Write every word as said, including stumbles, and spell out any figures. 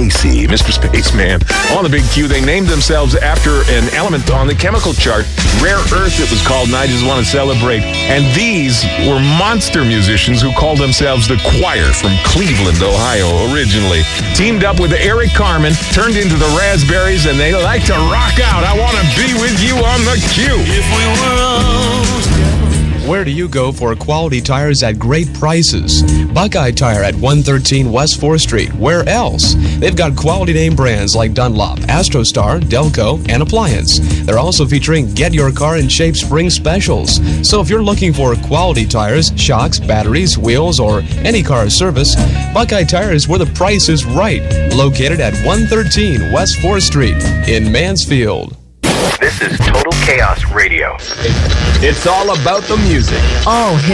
Stacy, Mister Spaceman. On the Big Q, they named themselves after an element on the chemical chart. Rare Earth, it was called, and I just want to celebrate. And these were monster musicians who called themselves The Choir from Cleveland, Ohio, originally. Teamed up with Eric Carmen, turned into the Raspberries, and they like to rock out. I want to be with you on the Q. If we were all... Where do you go for quality tires at great prices? Buckeye Tire at one thirteen West fourth Street. Where else? They've got quality name brands like Dunlop, Astrostar, Delco, and Appliance. They're also featuring Get Your Car in Shape spring specials. So if you're looking for quality tires, shocks, batteries, wheels, or any car service, Buckeye Tire is where the price is right. Located at one thirteen West fourth Street in Mansfield. This is Total Chaos Radio. It's all about the music. Oh,